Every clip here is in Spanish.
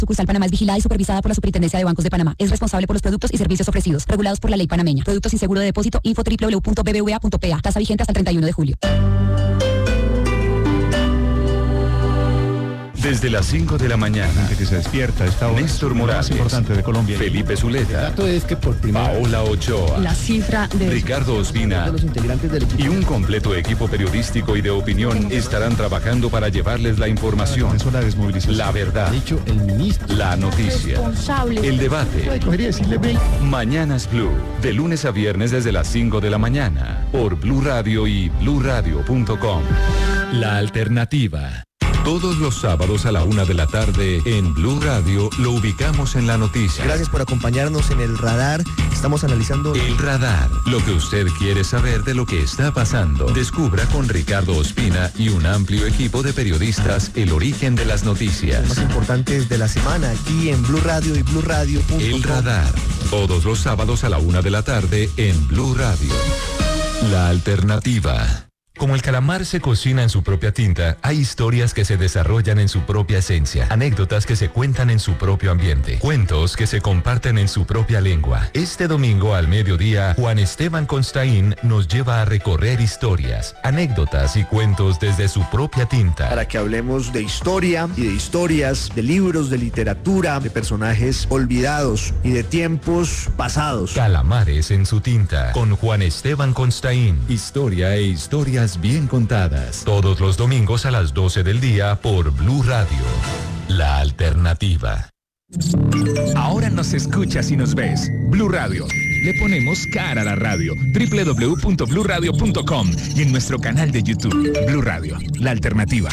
Sucursal Panamá es vigilada y supervisada por la Superintendencia de Bancos de Panamá. Es responsable por los productos y servicios ofrecidos, regulados por la ley panameña. Productos sin seguro de depósito. Info www.bbva.pa. Tasa vigente hasta el 31 de julio. Desde las 5 de la mañana, que se despierta esta hora, Néstor Morales, más importante de Colombia. Felipe Zuleta, El dato es que por primera Paola Ochoa, la cifra de Ricardo Ospina los integrantes del equipo y un completo equipo periodístico y de opinión estarán trabajando para llevarles la información, comenzó la desmovilización. la verdad, Ha dicho el ministro. la noticia, el debate. Cogería decirle Mañanas Blue, de lunes a viernes desde las 5 de la mañana, por Blue Radio y bluradio.com. La alternativa. Todos los sábados a la 1 de la tarde en Blue Radio lo ubicamos en la noticia. Gracias por acompañarnos en el radar. Estamos analizando El radar, lo que usted quiere saber de lo que está pasando. Descubra con Ricardo Ospina y un amplio equipo de periodistas el origen de las noticias. más importantes de la semana aquí en Blue Radio y bluradio.com. El radar, todos los sábados a la 1 de la tarde en Blue Radio. La alternativa. Como el calamar se cocina en su propia tinta, hay historias que se desarrollan en su propia esencia, anécdotas que se cuentan en su propio ambiente, cuentos que se comparten en su propia lengua. Este domingo al mediodía, Juan Esteban Constaín nos lleva a recorrer historias, anécdotas y cuentos desde su propia tinta. Para que hablemos de historia y de historias, de libros, de literatura, de personajes olvidados y de tiempos pasados. Calamares en su tinta, con Juan Esteban Constaín. Historia e historias bien contadas. Todos los domingos a las 12 del día por Blue Radio. La alternativa. Ahora nos escuchas y nos ves. Blue Radio. Le ponemos cara a la radio. www.bluradio.com y en nuestro canal de YouTube. Blue Radio. La alternativa.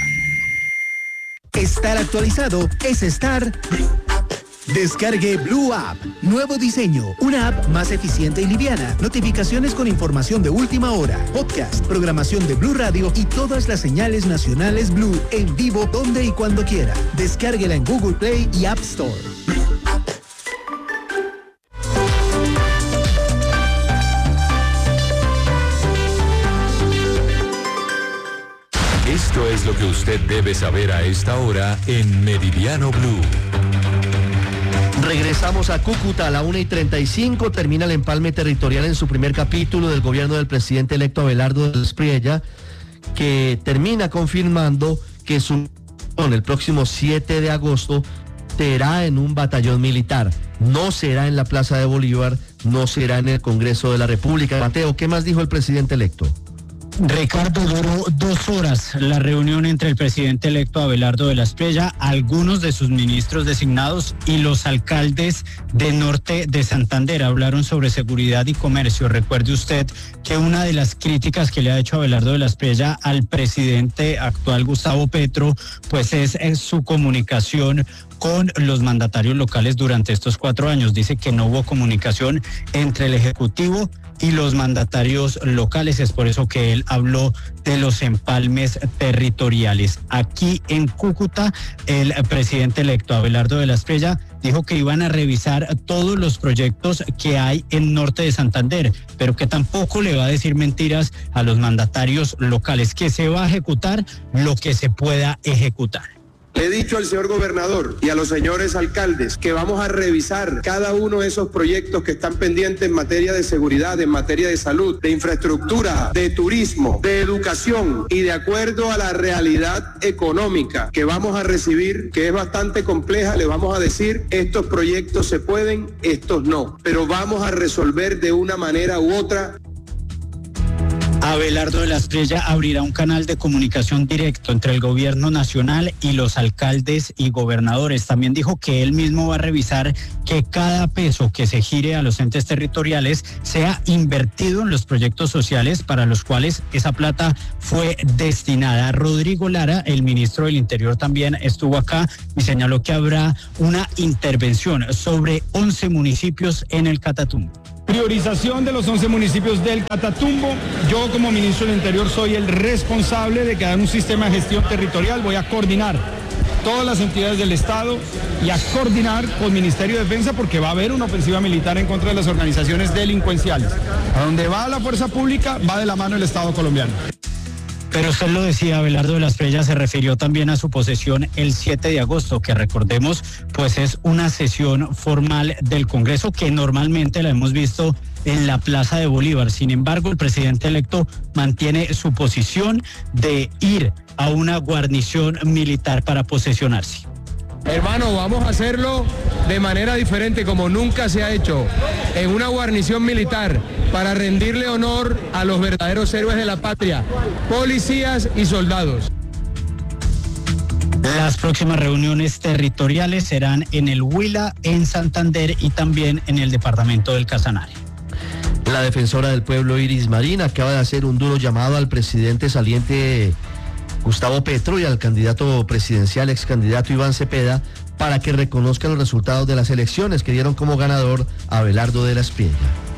Estar actualizado es estar... Descargue Blue App. Nuevo diseño. Una app más eficiente y liviana. Notificaciones con información de última hora. Podcast, programación de Blue Radio y todas las señales nacionales Blue en vivo donde y cuando quiera. Descárguela en Google Play y App Store. Esto es lo que usted debe saber a esta hora en Meridiano Blue. Regresamos a Cúcuta a la 1:35. Termina el empalme territorial en su primer capítulo del gobierno del presidente electo Abelardo de la Espriella, que termina confirmando que el próximo 7 de agosto será en un batallón militar. No será en la Plaza de Bolívar, no será en el Congreso de la República. Mateo, ¿qué más dijo el presidente electo? Ricardo, duró 2 horas la reunión entre el presidente electo Abelardo de la Espriella, algunos de sus ministros designados y los alcaldes del norte de Santander. Hablaron sobre seguridad y comercio. Recuerde usted que una de las críticas que le ha hecho Abelardo de la Espriella al presidente actual Gustavo Petro, pues es su comunicación con los mandatarios locales durante estos 4 años. Dice que no hubo comunicación entre el Ejecutivo y los mandatarios locales. Es por eso que él habló de los empalmes territoriales. Aquí en Cúcuta, el presidente electo Abelardo de la Espriella dijo que iban a revisar todos los proyectos que hay en norte de Santander, pero que tampoco le va a decir mentiras a los mandatarios locales, que se va a ejecutar lo que se pueda ejecutar. Le he dicho al señor gobernador y a los señores alcaldes que vamos a revisar cada uno de esos proyectos que están pendientes en materia de seguridad, en materia de salud, de infraestructura, de turismo, de educación y de acuerdo a la realidad económica que vamos a recibir, que es bastante compleja, le vamos a decir estos proyectos se pueden, estos no, pero vamos a resolver de una manera u otra. Abelardo de la Espriella abrirá un canal de comunicación directo entre el gobierno nacional y los alcaldes y gobernadores. También dijo que él mismo va a revisar que cada peso que se gire a los entes territoriales sea invertido en los proyectos sociales para los cuales esa plata fue destinada. Rodrigo Lara, el ministro del Interior, también estuvo acá y señaló que habrá una intervención sobre 11 municipios en el Catatumbo. Priorización de los 11 municipios del Catatumbo. Yo como ministro del Interior soy el responsable de que haya un sistema de gestión territorial. Voy a coordinar todas las entidades del Estado y a coordinar con Ministerio de Defensa porque va a haber una ofensiva militar en contra de las organizaciones delincuenciales. A donde va la fuerza pública va de la mano el Estado colombiano. Pero usted lo decía, Abelardo de la Espriella se refirió también a su posesión el 7 de agosto, que recordemos, pues es una sesión formal del Congreso que normalmente la hemos visto en la Plaza de Bolívar. Sin embargo, el presidente electo mantiene su posición de ir a una guarnición militar para posesionarse. Hermano, vamos a hacerlo de manera diferente, como nunca se ha hecho, en una guarnición militar, para rendirle honor a los verdaderos héroes de la patria, policías y soldados. Las próximas reuniones territoriales serán en el Huila, en Santander y también en el departamento del Casanare. La defensora del pueblo Iris Marín acaba de hacer un duro llamado al presidente saliente Gustavo Petro y al candidato presidencial, ex candidato Iván Cepeda, para que reconozcan los resultados de las elecciones que dieron como ganador a Abelardo de la Espriella.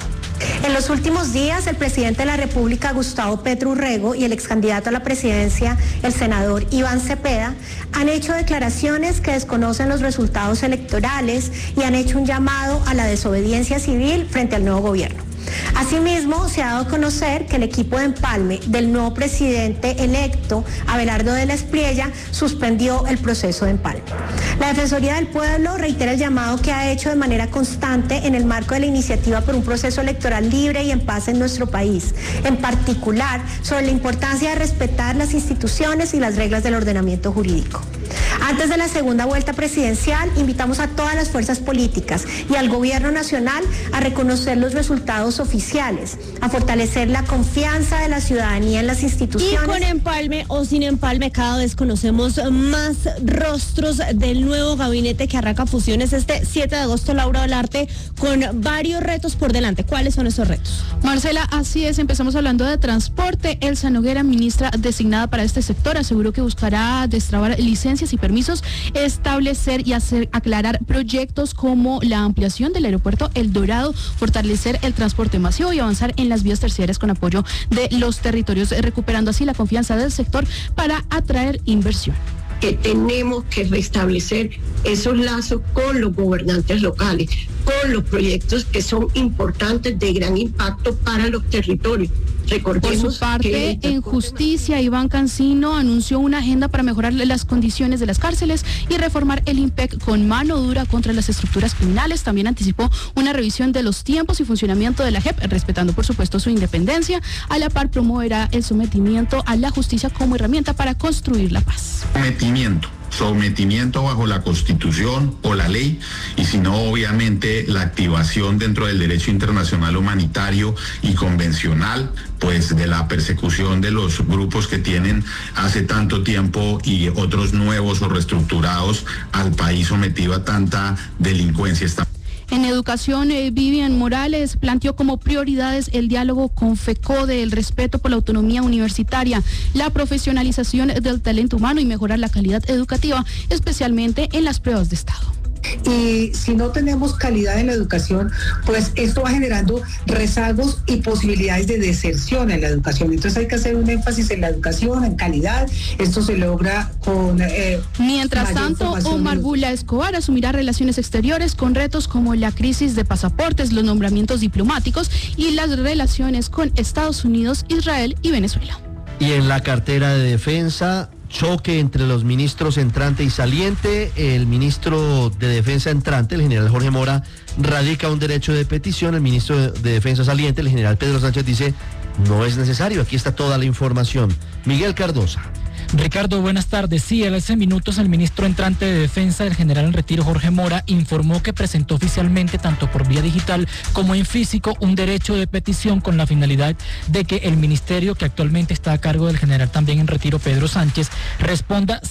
En los últimos días, el presidente de la República, Gustavo Petro Urrego, y el ex candidato a la presidencia, el senador Iván Cepeda, han hecho declaraciones que desconocen los resultados electorales y han hecho un llamado a la desobediencia civil frente al nuevo gobierno. Asimismo, se ha dado a conocer que el equipo de empalme del nuevo presidente electo, Abelardo de la Espriella, suspendió el proceso de empalme. La Defensoría del Pueblo reitera el llamado que ha hecho de manera constante en el marco de la iniciativa por un proceso electoral libre y en paz en nuestro país, en particular sobre la importancia de respetar las instituciones y las reglas del ordenamiento jurídico. Antes de la segunda vuelta presidencial, invitamos a todas las fuerzas políticas y al gobierno nacional a reconocer los resultados oficiales, a fortalecer la confianza de la ciudadanía en las instituciones. Y con empalme o sin empalme, cada vez conocemos más rostros del nuevo gabinete que arranca funciones este 7 de agosto, Laura Olarte, con varios retos por delante. ¿Cuáles son esos retos? Marcela, así es, empezamos hablando de transporte. Elsa Noguera, ministra designada para este sector, aseguró que buscará destrabar licencias y permisos, establecer y aclarar proyectos como la ampliación del aeropuerto El Dorado, fortalecer el transporte masivo y avanzar en las vías terciarias con apoyo de los territorios, recuperando así la confianza del sector para atraer inversión. Que tenemos que restablecer esos lazos con los gobernantes locales, con los proyectos que son importantes, de gran impacto para los territorios. Recordemos. Por su parte, en justicia, Iván Cancino anunció una agenda para mejorar las condiciones de las cárceles y reformar el IMPEC con mano dura contra las estructuras criminales. También anticipó una revisión de los tiempos y funcionamiento de la JEP, respetando por supuesto su independencia. A la par, promoverá el sometimiento a la justicia como herramienta para construir la paz. Sometimiento bajo la Constitución o la ley, y si no, obviamente la activación dentro del derecho internacional humanitario y convencional, pues de la persecución de los grupos que tienen hace tanto tiempo y otros nuevos o reestructurados al país sometido a tanta delincuencia. En educación, Vivian Morales planteó como prioridades el diálogo con FECODE, el respeto por la autonomía universitaria, la profesionalización del talento humano y mejorar la calidad educativa, especialmente en las pruebas de estado. Y si no tenemos calidad en la educación, pues esto va generando rezagos y posibilidades de deserción en la educación. Entonces hay que hacer un énfasis en la educación, en calidad. Esto se logra con... Mientras tanto, Omar Bula Escobar asumirá relaciones exteriores con retos como la crisis de pasaportes, los nombramientos diplomáticos y las relaciones con Estados Unidos, Israel y Venezuela. Y en la cartera de defensa, choque entre los ministros entrante y saliente. El ministro de Defensa entrante, el general Jorge Mora, radica un derecho de petición. El ministro de Defensa saliente, el general Pedro Sánchez, dice no es necesario. Aquí está toda la información. Miguel Cardosa. Ricardo, buenas tardes. Sí, hace minutos el ministro entrante de Defensa, el general en retiro Jorge Mora, informó que presentó oficialmente, tanto por vía digital como en físico, un derecho de petición con la finalidad de que el ministerio, que actualmente está a cargo del general también en retiro Pedro Sánchez, responda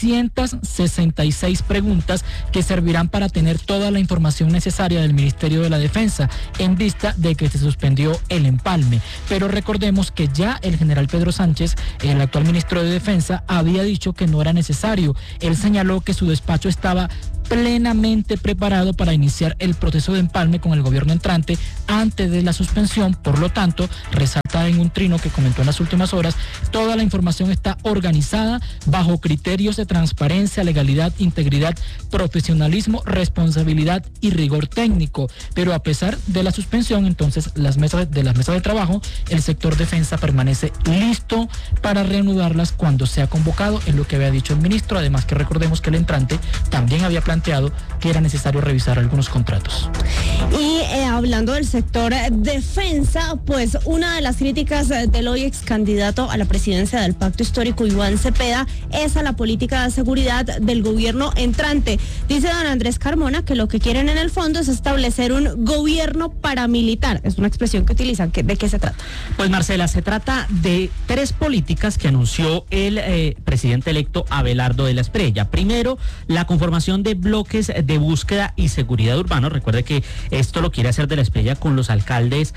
666 preguntas que servirán para tener toda la información necesaria del Ministerio de la Defensa en vista de que se suspendió el empalme. Pero recordemos que ya el general Pedro Sánchez, el actual ministro de Defensa, había dicho que no era necesario. Él señaló que su despacho estaba plenamente preparado para iniciar el proceso de empalme con el gobierno entrante antes de la suspensión. Por lo tanto, resalta en un trino que comentó en las últimas horas, toda la información está organizada bajo criterios de transparencia, legalidad, integridad, profesionalismo, responsabilidad y rigor técnico. Pero a pesar de la suspensión, entonces las mesas de trabajo, el sector defensa permanece listo para reanudarlas cuando sea convocado, es lo que había dicho el ministro. Además que recordemos que el entrante también había planteado que era necesario revisar algunos contratos. Y hablando del sector defensa, pues una de las críticas del hoy ex candidato a la presidencia del Pacto Histórico, Iván Cepeda, es a la política de seguridad del gobierno entrante. Dice don Andrés Carmona que lo que quieren en el fondo es establecer un gobierno paramilitar. Es una expresión que utilizan. ¿De qué se trata? Pues Marcela, se trata de 3 políticas que anunció el presidente electo Abelardo de la Espriella. Primero, la conformación de bloques de búsqueda y seguridad urbano. Recuerde que esto lo quiere hacer de la Espriella con los alcaldes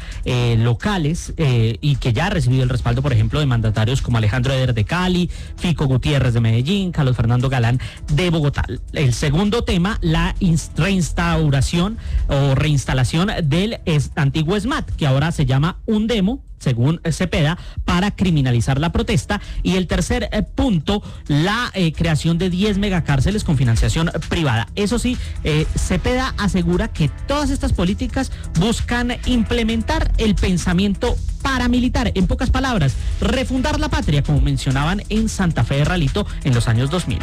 locales y que ya ha recibido el respaldo, por ejemplo, de mandatarios como Alejandro Eder de Cali, Fico Gutiérrez de Medellín, Carlos Fernando Galán de Bogotá. El segundo tema, la reinstauración o reinstalación del antiguo SMAT, que ahora se llama UNDEMO, según Cepeda, para criminalizar la protesta. Y el tercer punto, la creación de 10 megacárceles con financiación privada. Eso sí, Cepeda asegura que todas estas políticas buscan implementar el pensamiento paramilitar. En pocas palabras, refundar la patria, como mencionaban en Santa Fe de Ralito en los años 2000.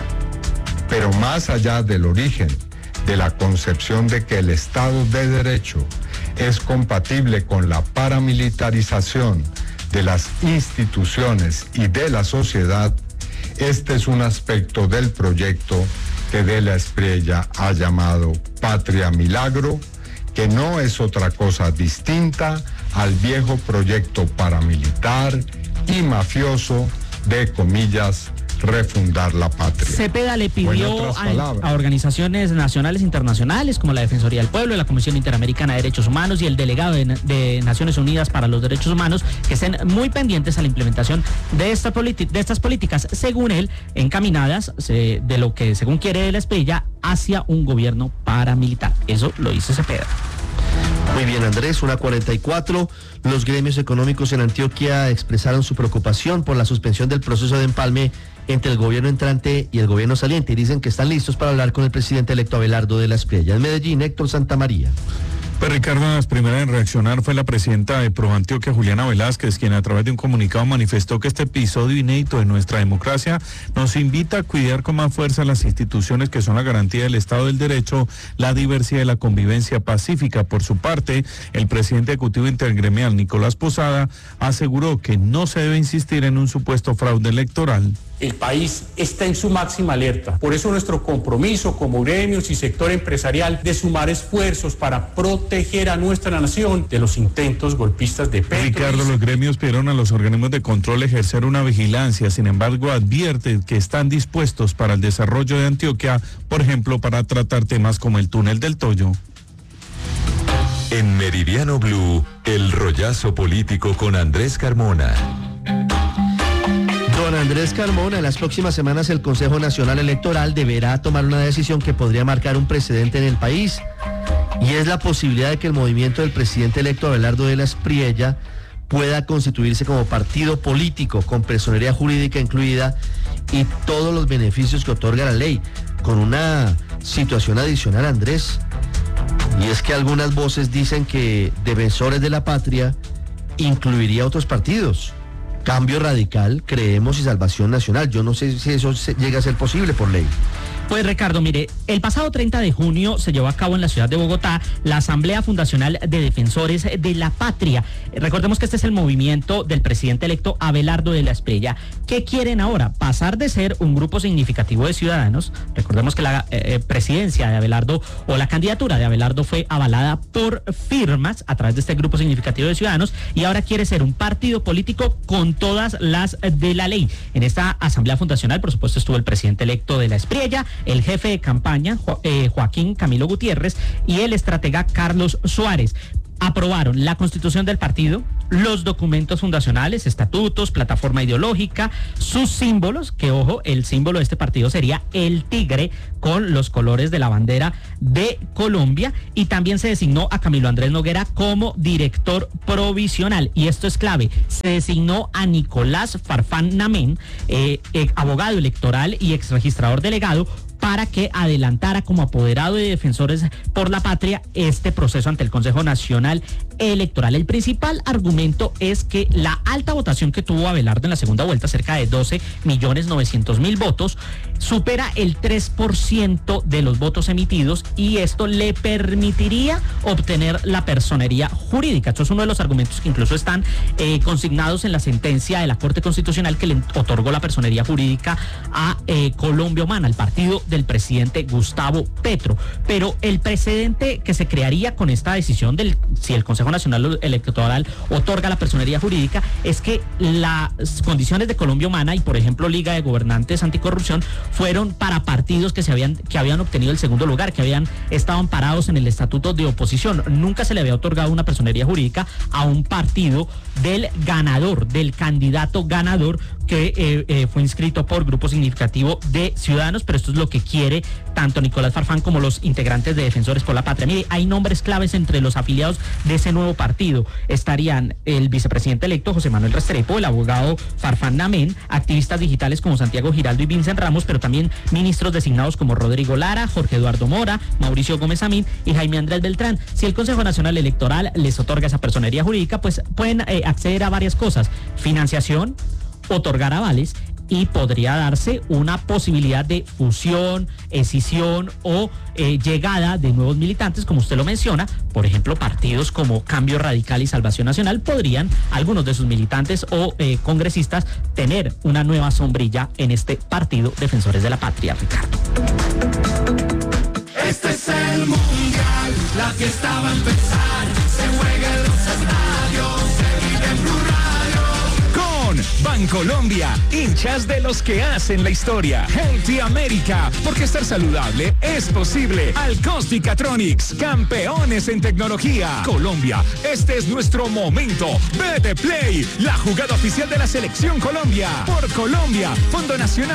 Pero más allá del origen, de la concepción de que el Estado de Derecho es compatible con la paramilitarización de las instituciones y de la sociedad, este es un aspecto del proyecto que de la Espriella ha llamado Patria Milagro, que no es otra cosa distinta al viejo proyecto paramilitar y mafioso de, comillas, refundar la patria. Cepeda le pidió a organizaciones nacionales e internacionales como la Defensoría del Pueblo, la Comisión Interamericana de Derechos Humanos y el delegado de Naciones Unidas para los Derechos Humanos que estén muy pendientes a la implementación de estas políticas, según él, encaminadas de lo que según quiere de la Espriella hacia un gobierno paramilitar. Eso lo dice Cepeda. Muy bien, Andrés, 1:44. Los gremios económicos en Antioquia expresaron su preocupación por la suspensión del proceso de empalme entre el gobierno entrante y el gobierno saliente y dicen que están listos para hablar con el presidente electo Abelardo de la Espriella. En Medellín, Héctor Santamaría. Pues Ricardo, la primera en reaccionar fue la presidenta de ProAntioquia, Juliana Velázquez, quien a través de un comunicado manifestó que este episodio inédito de nuestra democracia nos invita a cuidar con más fuerza las instituciones que son la garantía del Estado del Derecho, la diversidad y la convivencia pacífica. Por su parte, el presidente ejecutivo intergremial, Nicolás Posada, aseguró que no se debe insistir en un supuesto fraude electoral. El país está en su máxima alerta. Por eso nuestro compromiso como gremios y sector empresarial de sumar esfuerzos para proteger a nuestra nación de los intentos golpistas de Petro. Ricardo, los gremios pidieron a los organismos de control ejercer una vigilancia. Sin embargo, advierte que están dispuestos para el desarrollo de Antioquia, por ejemplo, para tratar temas como el túnel del Toyo. En Meridiano Blue, el rollazo político con Andrés Carmona. Don Andrés Carmona, en las próximas semanas el Consejo Nacional Electoral deberá tomar una decisión que podría marcar un precedente en el país, y es la posibilidad de que el movimiento del presidente electo Abelardo de la Espriella pueda constituirse como partido político con personería jurídica incluida y todos los beneficios que otorga la ley, con una situación adicional, Andrés, y es que algunas voces dicen que Defensores de la Patria incluiría otros partidos. Cambio Radical, Creemos y Salvación Nacional. Yo no sé si eso llega a ser posible por ley. Pues Ricardo, mire, el pasado 30 de junio se llevó a cabo en la ciudad de Bogotá la Asamblea Fundacional de Defensores de la Patria. Recordemos que este es el movimiento del presidente electo Abelardo de la Espriella. ¿Qué quieren ahora? Pasar de ser un grupo significativo de ciudadanos. Recordemos que la presidencia de Abelardo o la candidatura de Abelardo fue avalada por firmas a través de este grupo significativo de ciudadanos y ahora quiere ser un partido político con todas las de la ley. En esta Asamblea Fundacional, por supuesto, estuvo el presidente electo de la Espriella, el jefe de campaña, Joaquín Camilo Gutiérrez, y el estratega Carlos Suárez. Aprobaron la constitución del partido, los documentos fundacionales, estatutos, plataforma ideológica, sus símbolos, que ojo, el símbolo de este partido sería el tigre con los colores de la bandera de Colombia, y también se designó a Camilo Andrés Noguera como director provisional, y esto es clave, se designó a Nicolás Farfán Namén, abogado electoral y exregistrador delegado, para que adelantara como apoderado de Defensores por la Patria este proceso ante el Consejo Nacional Electoral. El principal argumento es que la alta votación que tuvo Abelardo en la segunda vuelta, cerca de 12.900.000 votos, supera el 3% de los votos emitidos, y esto le permitiría obtener la personería jurídica. Esto es uno de los argumentos que incluso están consignados en la sentencia de la Corte Constitucional que le otorgó la personería jurídica a Colombia Humana, al partido del presidente Gustavo Petro. Pero el precedente que se crearía con esta decisión si el Consejo Nacional Electoral otorga la personería jurídica, es que las condiciones de Colombia Humana y, por ejemplo, Liga de Gobernantes Anticorrupción fueron para partidos que habían obtenido el segundo lugar, que habían estado amparados en el estatuto de oposición. Nunca se le había otorgado una personería jurídica a un partido del ganador, del candidato ganador, que fue inscrito por grupo significativo de ciudadanos, pero esto es lo que quiere tanto Nicolás Farfán como los integrantes de Defensores por la Patria. Mire, hay nombres claves entre los afiliados de ese nuevo partido. Estarían el vicepresidente electo José Manuel Restrepo, el abogado Farfán Namén, activistas digitales como Santiago Giraldo y Vincent Ramos, pero también ministros designados como Rodrigo Lara, Jorge Eduardo Mora, Mauricio Gómez Amín y Jaime Andrés Beltrán. Si el Consejo Nacional Electoral les otorga esa personería jurídica, pues pueden acceder a varias cosas: financiación, otorgar avales, y podría darse una posibilidad de fusión, escisión o llegada de nuevos militantes, como usted lo menciona. Por ejemplo, partidos como Cambio Radical y Salvación Nacional podrían, algunos de sus militantes o congresistas, tener una nueva sombrilla en este partido Defensores de la Patria, Ricardo. Este es el Mundial, la fiesta va a empezar, se juega en los estadios, se vive en Blue Radio. Bancolombia, hinchas de los que hacen la historia. Healthy America, porque estar saludable es posible. Alcost y Catronics, campeones en tecnología. Colombia, este es nuestro momento. BT Play, la jugada oficial de la Selección Colombia. Por Colombia, Fondo Nacional